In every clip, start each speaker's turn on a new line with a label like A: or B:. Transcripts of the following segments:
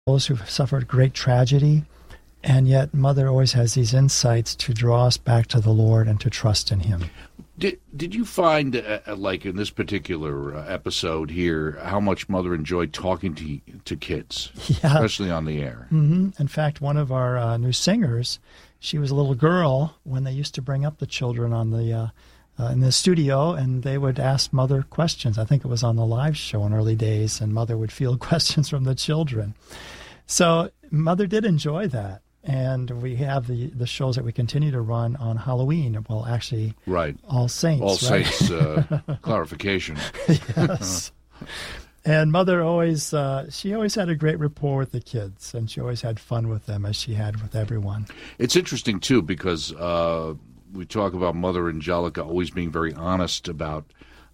A: those who've suffered great tragedy, and yet Mother always has these insights to draw us back to the Lord and to trust in Him.
B: Did you find, like in this particular episode here, how much Mother enjoyed talking to kids, especially on the air?
A: Mm-hmm. In fact, one of our new singers, she was a little girl when they used to bring up the children on the in the studio, and they would ask Mother questions. I think it was on the live show in early days, and Mother would field questions from the children. So Mother did enjoy that. And we have the shows that we continue to run on Halloween. Well, actually,
B: right.
A: All Saints.
B: All Saints, clarification.
A: Yes. And Mother always, she always had a great rapport with the kids, and she always had fun with them as she had with everyone.
B: It's interesting, too, because we talk about Mother Angelica always being very honest about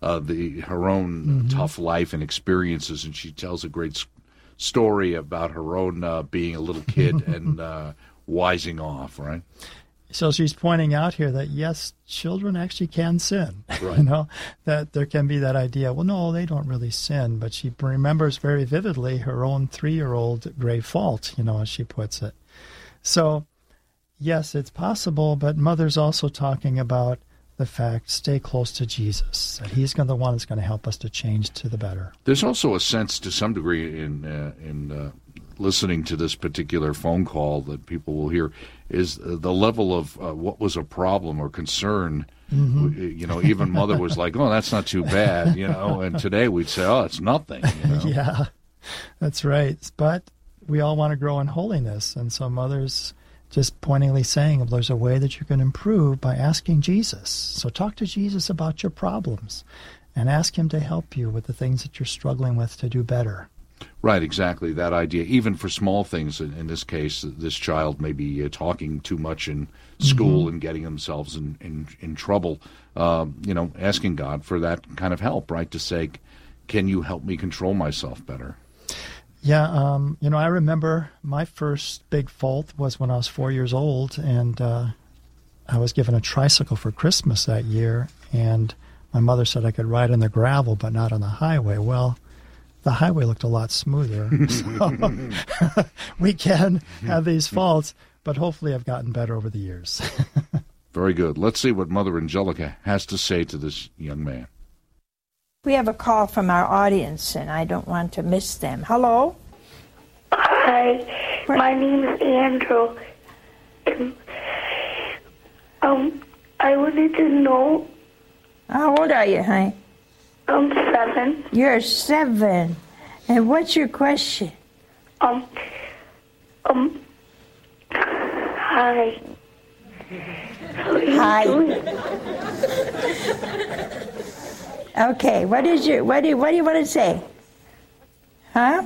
B: her own tough life and experiences, and she tells a great story about her own being a little kid and wising off, right?
A: So she's pointing out here that, yes, children actually can sin.
B: Right.
A: You know, that there can be that idea, well, no, they don't really sin. But she remembers very vividly her own 3-year-old grave fault, you know, as she puts it. So, yes, it's possible, but Mother's also talking about the fact, stay close to Jesus, that He's the one that's going to help us to change to the better.
B: There's also a sense, to some degree, in listening to this particular phone call that people will hear, is the level of what was a problem or concern. You know, even Mother was like, oh, that's not too bad, you know, and today we'd say, oh, it's nothing. You know?
A: Yeah, that's right. But we all want to grow in holiness, and so Mother's just pointedly saying, well, there's a way that you can improve by asking Jesus. So talk to Jesus about your problems and ask Him to help you with the things that you're struggling with to do better.
B: Right, exactly, that idea. Even for small things, in this case, this child may be talking too much in school and getting themselves in trouble. You know, asking God for that kind of help, right, to say, can you help me control myself better?
A: Yeah, you know, I remember my first big fault was when I was 4 years old, and I was given a tricycle for Christmas that year, and my mother said I could ride on the gravel but not on the highway. Well, the highway looked a lot smoother. So we can have these faults, but hopefully I've gotten better over the years.
B: Very good. Let's see what Mother Angelica has to say to this young man.
C: We have a call from our audience, and I don't want to miss them. Hello?
D: Hi, my name is Andrew. I wanted to know...
C: How old are you, honey?
D: I'm 7.
C: You're 7. And what's your question?
D: Hi.
C: Hi. Okay, what do you want to say? Huh?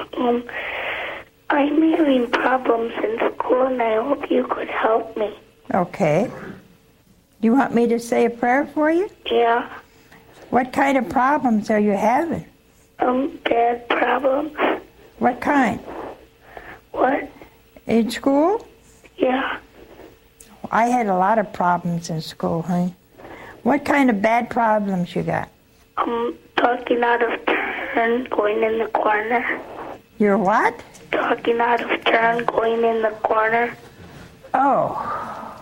D: I'm having problems in school, and I hope you could help me.
C: Okay. Do you want me to say a prayer for you?
D: Yeah.
C: What kind of problems are you having?
D: Bad problems.
C: What kind?
D: What?
C: In school?
D: Yeah.
C: I had a lot of problems in school, honey. What kind of bad problems you got?
D: Talking out of turn, going in the corner.
C: You're what?
D: Talking out of turn, going in the corner.
C: Oh.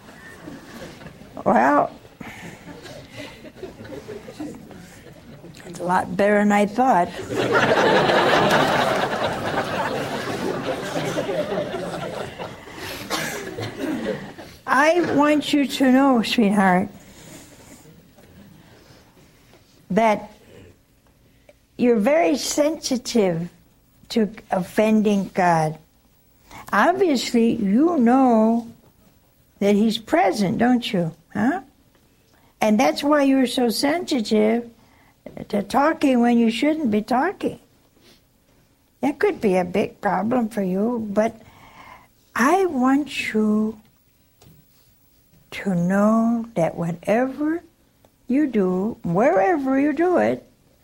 C: Well, it's a lot better than I thought. I want you to know, sweetheart, that you're very sensitive to offending God. Obviously, you know that He's present, don't you? Huh? And that's why you're so sensitive to talking when you shouldn't be talking. That could be a big problem for you, but I want you to know that whatever you do, wherever you do it,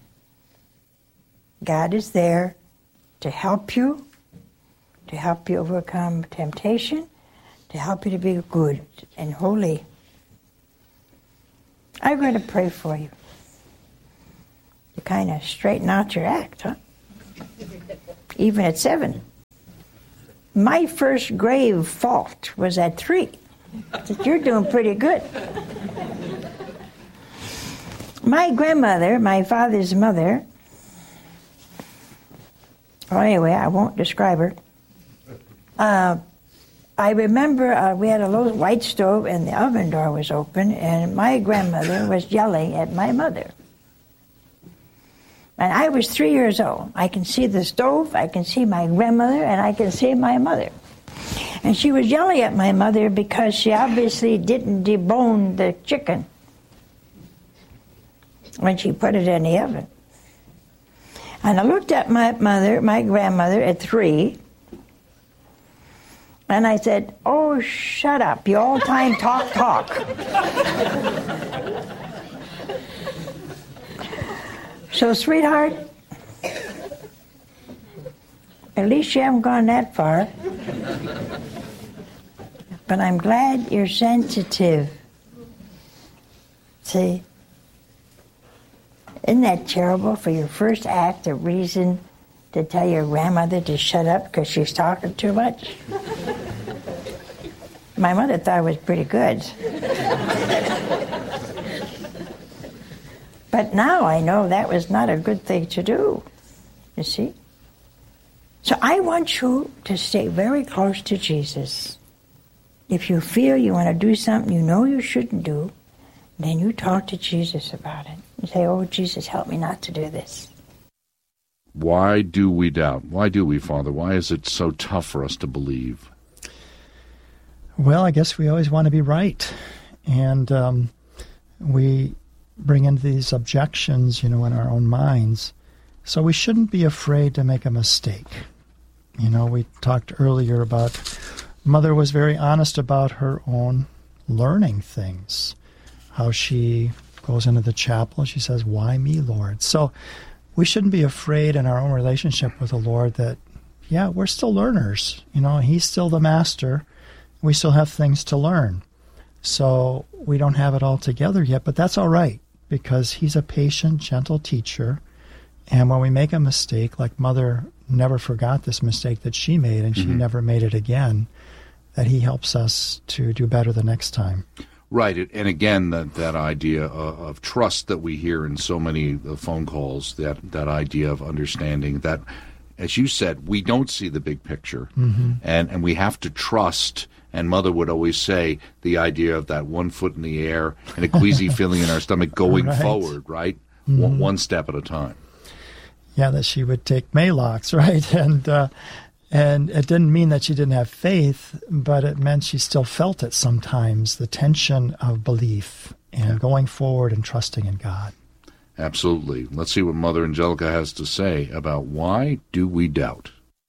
C: God is there to help you overcome temptation, to help you to be good and holy. I'm going to pray for you to kind of straighten out your act, huh? Even at 7. My first grave fault was at 3. I said, you're doing pretty good. My grandmother, my father's mother, well, anyway, I won't describe her. I remember we had a little white stove and the oven door was open, and my grandmother was yelling at my mother. And I was 3 years old. I can see the stove, I can see my grandmother, and I can see my mother. And she was yelling at my mother because she obviously didn't debone the chicken when she put it in the oven. And I looked at my grandmother at 3, and I said, oh, shut up, you all-time talk. So, sweetheart, at least you haven't gone that far. But I'm glad you're sensitive. See? Isn't that terrible for your first act of reason to tell your grandmother to shut up because she's talking too much? My mother thought it was pretty good. But now I know that was not a good thing to do, you see? So I want you to stay very close to Jesus. If you feel you want to do something you know you shouldn't do, then you talk to Jesus about it. You say, oh, Jesus, help me not to do this.
B: Why do we doubt? Why do we, Father? Why is it so tough for us to believe?
A: Well, I guess we always want to be right. And we bring in these objections, in our own minds. So we shouldn't be afraid to make a mistake. We talked earlier about Mother was very honest about her own learning things. How she goes into the chapel, she says, why me, Lord? So we shouldn't be afraid in our own relationship with the Lord that, yeah, we're still learners. He's still the master. We still have things to learn. So we don't have it all together yet, but that's all right because he's a patient, gentle teacher. And when we make a mistake, like Mother never forgot this mistake that she made and she never made it again, that he helps us to do better the next time.
B: Right, and again, that idea of trust that we hear in so many phone calls, that idea of understanding that, as you said, we don't see the big picture, and we have to trust. And Mother would always say the idea of that 1 foot in the air and a queasy feeling in our stomach going forward, right? One step at a time.
A: Yeah, that she would take Maalox, right? And it didn't mean that she didn't have faith, but it meant she still felt it sometimes, the tension of belief and going forward and trusting in God.
B: Absolutely. Let's see what Mother Angelica has to say about why do we doubt.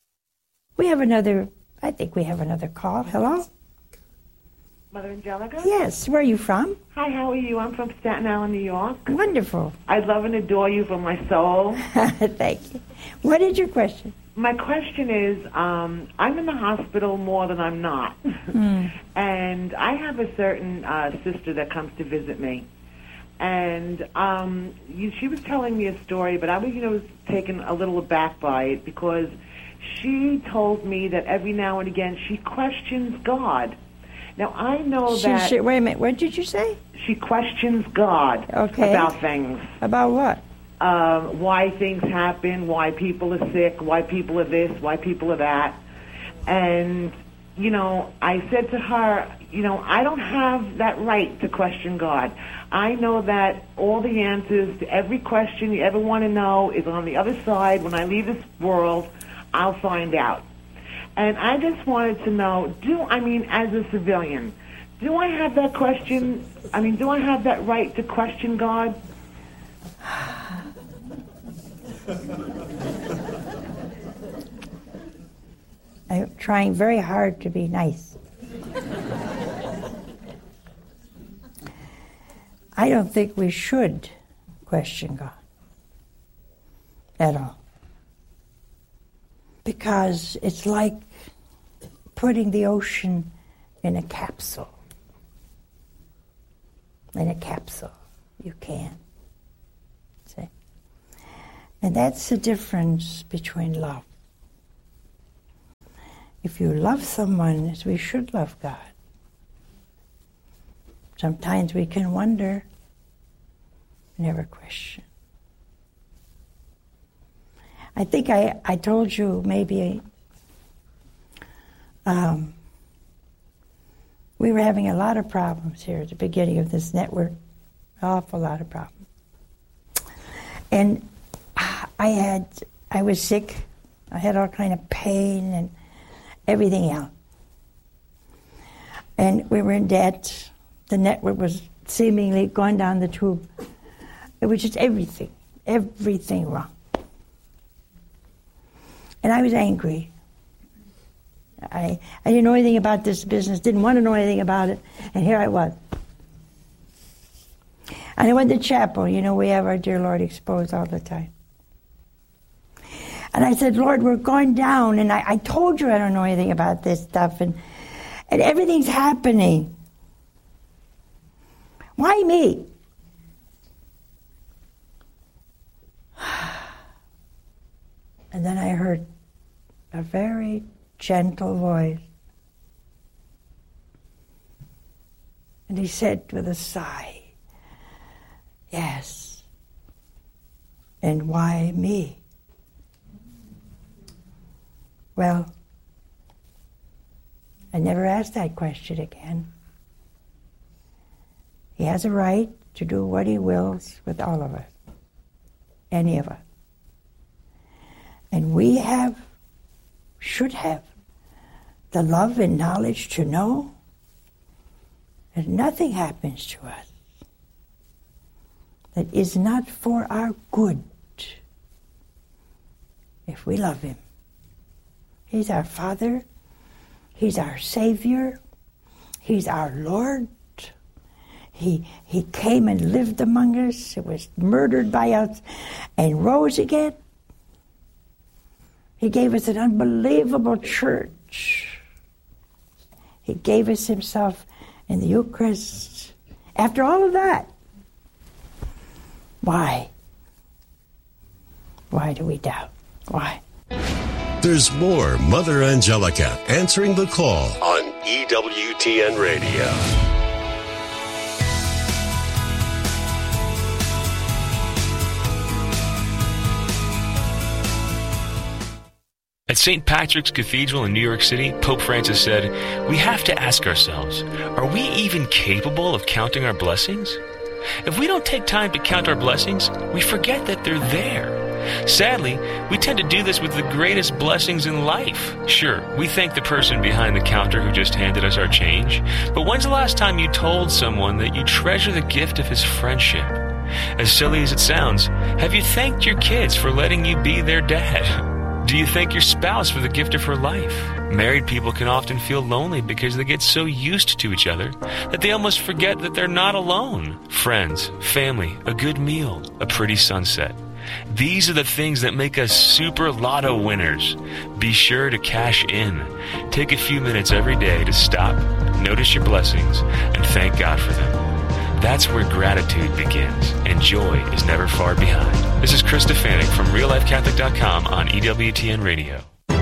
C: I think we have another call. Hello?
E: Mother Angelica?
C: Yes. Where are you from?
E: Hi, how are you? I'm from Staten Island, New York.
C: Wonderful.
E: I love and adore you from my soul.
C: Thank you. What is your question?
E: My question is, I'm in the hospital more than I'm not. And I have a certain sister that comes to visit me. And she was telling me a story, but I was taken a little aback by it because she told me that every now and again she questions God. Now, I know that...
C: Wait a minute, what did you say?
E: She questions God about things.
C: About what?
E: Why things happen, why people are sick, why people are this, why people are that. And, I said to her, I don't have that right to question God. I know that all the answers to every question you ever want to know is on the other side. When I leave this world, I'll find out. And I just wanted to know, as a civilian, do I have that question? Do I have that right to question God?
C: I'm trying very hard to be nice. I don't think we should question God at all. Because it's like putting the ocean in a capsule. In a capsule. You can't. See? And that's the difference between love. if you love someone as we should love God, sometimes we can wonder, never question. I think I told you maybe we were having a lot of problems here at the beginning of this network, an awful lot of problems. And I was sick. I had all kind of pain and everything else. And we were in debt. The network was seemingly going down the tube. It was just everything wrong. And I was angry. I didn't know anything about this business, didn't want to know anything about it, and here I was. And I went to chapel. You know, we have our dear Lord exposed all the time. And I said, Lord, we're going down, and I told you I don't know anything about this stuff, and everything's happening. Why me? And then I heard a very gentle voice. And he said with a sigh, yes. And why me? Well, I never asked that question again. He has a right to do what he wills with all of us, any of us. And we should have the love and knowledge to know that nothing happens to us that is not for our good if we love him. He's our Father. He's our Savior. He's our Lord. He came and lived among us. He was murdered by us and rose again. He gave us an unbelievable church. He gave us himself in the Eucharist. After all of that, why? Why do we doubt? Why?
F: There's more Mother Angelica answering the call on EWTN Radio.
G: At St. Patrick's Cathedral in New York City, Pope Francis said, "We have to ask ourselves, are we even capable of counting our blessings? If we don't take time to count our blessings, we forget that they're there. Sadly, we tend to do this with the greatest blessings in life. Sure, we thank the person behind the counter who just handed us our change, but when's the last time you told someone that you treasure the gift of his friendship? As silly as it sounds, have you thanked your kids for letting you be their dad? Do you thank your spouse for the gift of her life? Married people can often feel lonely because they get so used to each other that they almost forget that they're not alone. Friends, family, a good meal, a pretty sunset. These are the things that make us super lotto winners. Be sure to cash in. Take a few minutes every day to stop, notice your blessings, and thank God for them. That's where gratitude begins, and joy is never far behind. This is Chris Stefanik from RealLifeCatholic.com on EWTN Radio.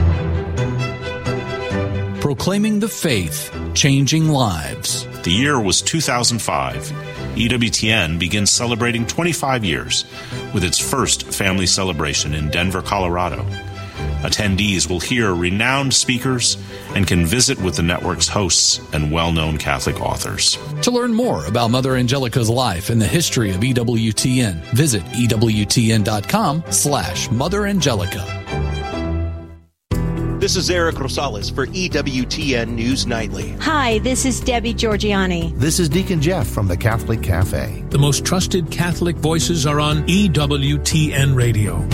H: Proclaiming the faith, changing lives.
I: The year was 2005. EWTN begins celebrating 25 years with its first family celebration in Denver, Colorado. Attendees will hear renowned speakers and can visit with the network's hosts and well-known Catholic authors.
H: To learn more about Mother Angelica's life and the history of EWTN, visit EWTN.com/Mother Angelica.
J: This is Eric Rosales for EWTN News Nightly.
K: Hi, this is Debbie Georgiani.
L: This is Deacon Jeff from the Catholic Cafe.
M: The most trusted Catholic voices are on EWTN Radio.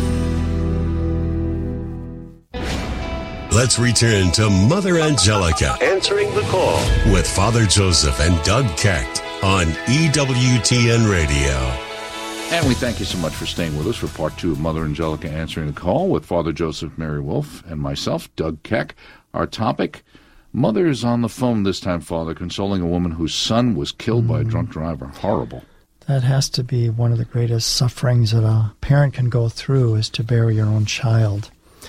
F: Let's return to Mother Angelica answering the call with Father Joseph and Doug Kecht on EWTN Radio.
B: And we thank you so much for staying with us for part 2 of Mother Angelica Answering the Call with Father Joseph Mary Wolf and myself, Doug Keck. Our topic, Mother is on the phone this time, Father, consoling a woman whose son was killed by a drunk driver. Horrible.
A: That has to be one of the greatest sufferings that a parent can go through, is to bury your own child.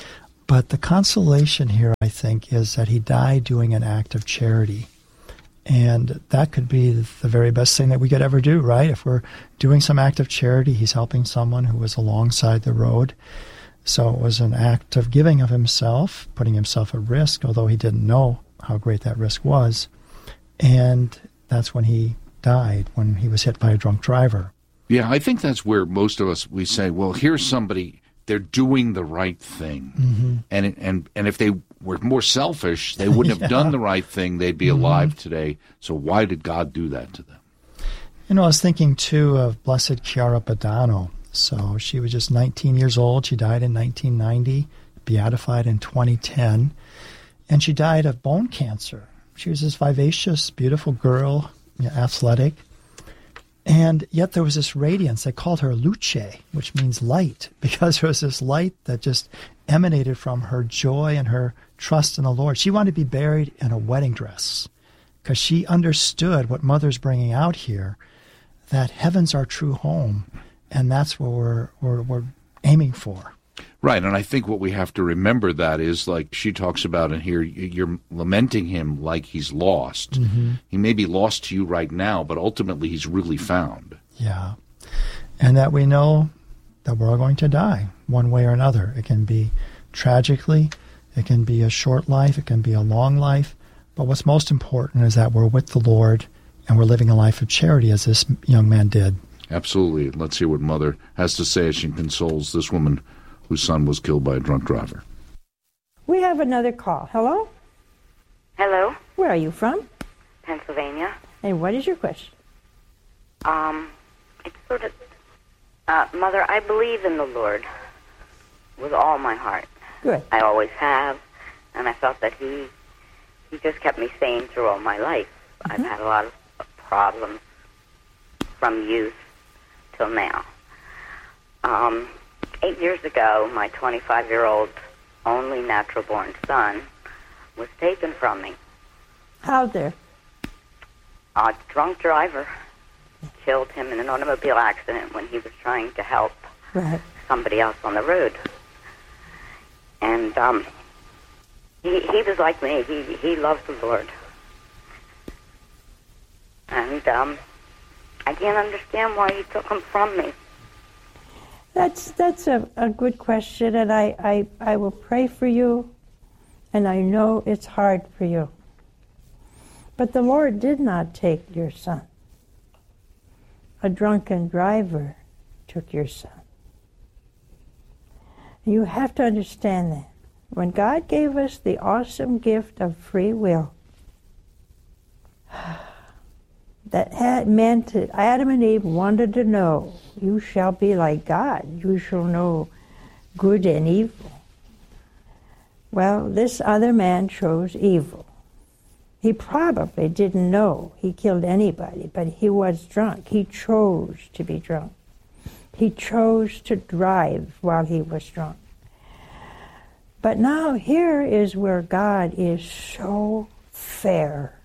A: But the consolation here, I think, is that he died doing an act of charity. And that could be the very best thing that we could ever do, right? If we're doing some act of charity, he's helping someone who was alongside the road. So it was an act of giving of himself, putting himself at risk, although he didn't know how great that risk was. And that's when he died, when he was hit by a drunk driver.
B: Yeah, I think that's where most of us, we say, well, here's somebody, they're doing the right thing. Mm-hmm. And if they were more selfish, they wouldn't have done the right thing. They'd be alive today. So why did God do that to them?
A: You know, I was thinking, too, of Blessed Chiara Badano. So she was just 19 years old. She died in 1990, beatified in 2010. And she died of bone cancer. She was this vivacious, beautiful girl, athletic. And yet there was this radiance. They called her Luce, which means light, because there was this light that just emanated from her joy and her trust in the Lord. She wanted to be buried in a wedding dress because she understood what Mother's bringing out here, that heaven's our true home, and that's what we're aiming for.
B: Right, and I think what we have to remember that is, like she talks about in here, you're lamenting him like he's lost. Mm-hmm. He may be lost to you right now, but ultimately he's really found.
A: Yeah, and that we know that we're all going to die one way or another. It can be tragically, it can be a short life, it can be a long life, but what's most important is that we're with the Lord and we're living a life of charity as this young man did.
B: Absolutely. Let's hear what Mother has to say as she consoles this woman whose son was killed by a drunk driver.
C: We have another call. Hello?
N: Hello?
C: Where are you from?
N: Pennsylvania.
C: And what is your question?
N: It's sort of... Mother, I believe in the Lord with all my heart.
C: Good.
N: I always have, and I felt that He just kept me sane through all my life. Mm-hmm. I've had a lot of problems from youth till now. 8 years ago, my 25-year-old only natural-born son was taken from me.
C: How there?
N: A drunk driver killed him in an automobile accident when he was trying to help somebody else on the road. And he was like me. He loved the Lord. And I can't understand why he took him from me.
C: That's a good question, and I will pray for you, and I know it's hard for you. But the Lord did not take your son. A drunken driver took your son. You have to understand that. When God gave us the awesome gift of free will, that meant that Adam and Eve wanted to know, you shall be like God. You shall know good and evil. Well, this other man chose evil. He probably didn't know he killed anybody, but he was drunk. He chose to be drunk. He chose to drive while he was drunk. But now here is where God is so fair.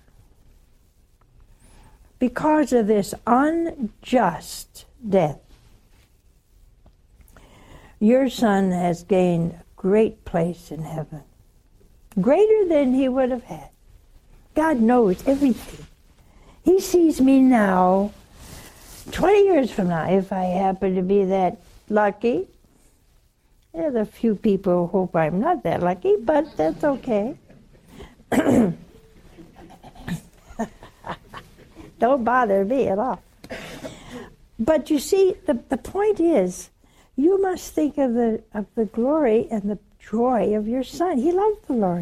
C: Because of this unjust death, your son has gained a great place in heaven, greater than he would have had. God knows everything. He sees me now, 20 years from now, if I happen to be that lucky. There's a few people who hope I'm not that lucky, but that's okay. Don't bother me at all. But you see, the point is, you must think of the glory and the joy of your son. He loved the Lord.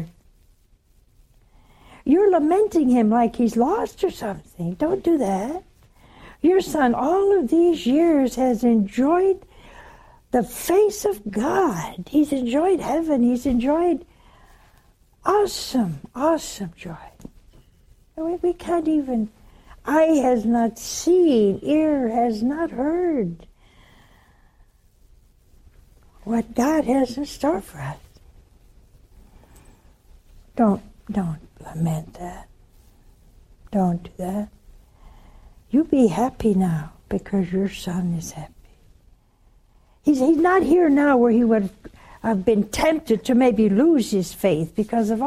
C: You're lamenting him like he's lost or something. Don't do that. Your son, all of these years, has enjoyed the face of God. He's enjoyed heaven. He's enjoyed awesome, awesome joy. We can't even... Eye has not seen, ear has not heard what God has in store for us. Don't lament that. Don't do that. You be happy now because your son is happy. He's not here now where he would have been tempted to maybe lose his faith because of